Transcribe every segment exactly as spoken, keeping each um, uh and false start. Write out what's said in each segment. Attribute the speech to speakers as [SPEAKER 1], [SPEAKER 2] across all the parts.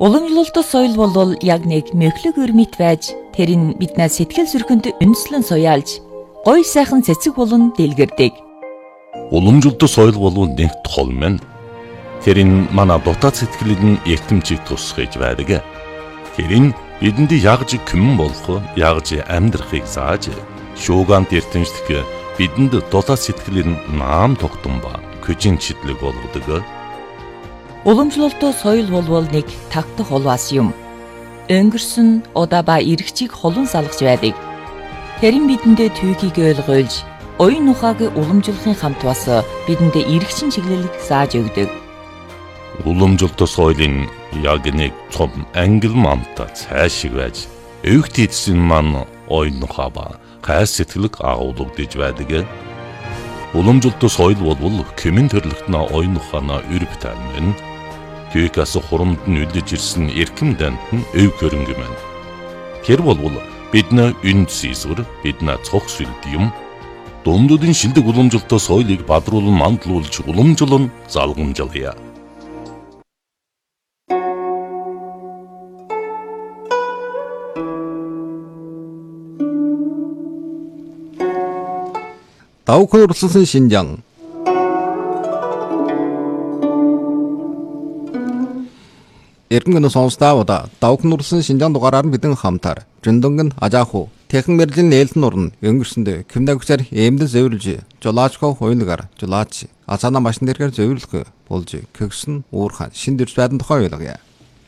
[SPEAKER 1] Уламжлалт соёл бол яг нэг мөхлөг өрмит байж тэр нь биднээс сэтгэл зүрхэнд үндэслэн суяалж гоё сайхан цэцэг болон дэлгэрдэг.
[SPEAKER 2] Уламжлалт соёл бол нэг тол мэн. Тэр нь манай дотоод сэтгэлийн эртэмжийг тусгаж байдаг. Тэр нь бидэнд ягж күмэн болох, ягж амьдрахыг зааж, шуугант эртэмжлэх бидэнд дотоод сэтгэлийн наам тогтсон ба көжин чидлэг болгодог.
[SPEAKER 1] Уламжлалт соёл бол нэг тагтах улваас юм. Өнгөрсөн удаа ба эргчийг холон салгаж байдаг. Тэр нь бидэндээ түүхийг ойлгуулж, оюун ухааг уламжлахын хамт бас бидэндээ эргчин чиглэлийг зааж өгдөг.
[SPEAKER 2] Уламжлалт соёлын яг нэг том ангил мамта цаашиг байж, өвгт эдсэн маань оюун ухаа ба хайр сэтгэлэг агуулгадж байдаг. Уламжлалт соёл бол кэмэн төрлөختнө оюун ухаанаа өрөвтөн мэн. Түүхээс хурамд нь үлдэж ирсэн эрхэм дант нь өв хөрөнгө мэн. Тэр бол бидний үнд сийсвэр, бидний цог сүлд юм. Дундуудын шилдэг уламжлалт соёлыг бадруулан мандлуулж уламжлан залгамжлая.
[SPEAKER 3] 다우콘 우르슨 신장 эргэн сонсдавда давхын урсан шинжаан дугаараар бидэн хамтар жөндөнгөн ажааху техник мэржлийн нээлтэн урн өнгөрсөндөө кимнагчаар эмдэн зөөврлж жолаачко хуйнгаар жолаач асана машин дээргээр зөөврлөх болж көгсөн уурхан шин дэрс байдан тухай ойлгоё.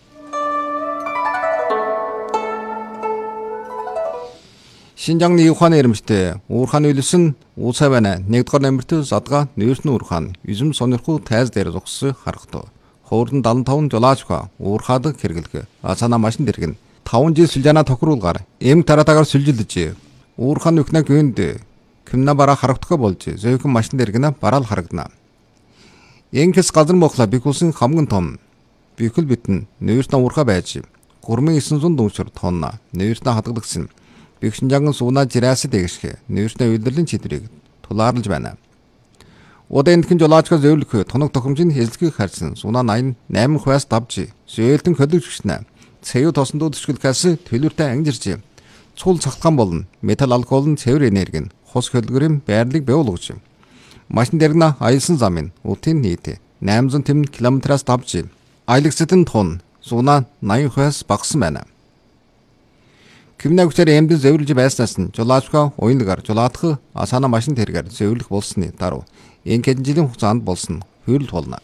[SPEAKER 3] 신장리 ухааны ирэмжтэй уурхааны үлсэн уусаа байна. нэгдүгээр номерт задгаа нөөсөн уурхаан юзэм сонирхуу тайз дээр зогссон харагдав. Хоорон дадан таван жолаачка уурхаад хэрэглэх асана машин дэргэн таван жил сүлжаана тохируулгаар эм таратагаар сүлжилдэж уурхааны үхнэг үнд кимна бара харагдах болж зөөхөн машин дэргэнэ бараал харагдана. Энгэс газар мохла бикулсын хамгийн том бикул битэн нөөснө уурхаа байж гурмын девятьсот дүншөр тонна нөөснө хадгалагдсан бикшинжанган сууна жирааси дэгшгэ нөөснө үйлдвэрлэлийн чидрийг тулаарлаж байна. Удаандхэн жолоочгоо зөөлөх тоног тохиромжийн хэзлэгийг харсан сунаа восемь хувиас давж зөөлтөн хөдөлгөгчнэ цэвэр тосондууд төсгөлхээс төлөвтэй ангижирч цул цахалгаан болон металл алкоголын цэвэр энерги нь хус хөдөлгөрийн байрлалыг бий болгож машин дэргнэ аялсан замын утын нийт восемьсот км-аас давж аялагцтын тон сунаа восемь хувиас багассан байна. Кимнагчаар эмдэн зөөврлж байснаас нь жолоочгоо уянгаар жолоодох асана машин тэргээр зөөвлөх болсны даруй энэ хэдэн жилийн хугацаанд болсон хөрөл болно.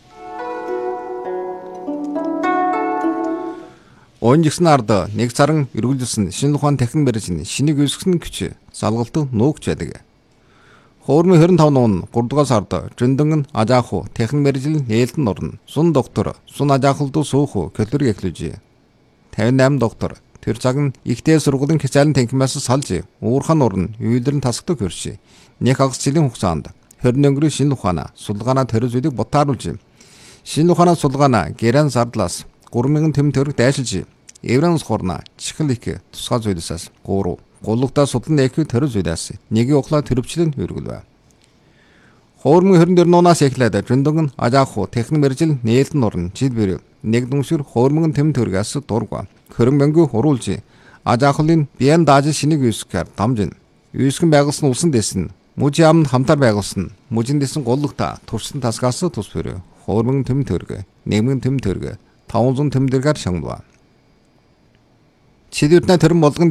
[SPEAKER 3] Онжигсэн ард нэг сарын эргүүлсэн шинэ ухаан техник мэржийн шинийг үүсгэсэн күч салгалт нуугч байдаг. Хоормын двадцать пять нуун гуравдугаар сард жөндөнгөн ажааху техник мэржлийн нээлтэн орно. Сун доктор сун ажаахалд суух көлөрийг эхлүүлж пятьдесят восемь доктор тэр цаг нь ихтэй сургуулийн хязгаарлалын танхимаас салж уурхаан урн үйлдвэрийн тасагдаг хөрш. Нэг хагас жилийн хугацаанд хорин өнгөрийн шинэ ухаанаа сулгаанаа төрөс үлийг ботааруулж шинэ ухаанаа сулгаанаа гэрэн зардлаас три мянган тэм төгрөг дайшилж евранс хорна чихэл их тусгай зүйлсээс гурав гулгадаа судлан нэхүү төрөс үлээс нэгийн ухлаа төрөвчлэн өргөлвэ. Хоормын двадцать четыре нуунаас эхлээд жөндөнгөн ажааху техник мэржил нээлтэн орн жил бэр нэг дүншөр хоормын тэм төгрөгөөс дургва хөрөн мөнгө хуруулж ажаахлын биен дааж шинийг үүсгэхээр дамжин үүсгэн байгуулсан улсын дэсэн мужи амд хамтар байгуулсан мужин дэсэн гулгата туршсан тасгаас тус бэр хоормын тэм төгрөг нэмэн тэм төгрөг таван зуун тэм дэргээр шангва. Чидүртнэ төрөн болгон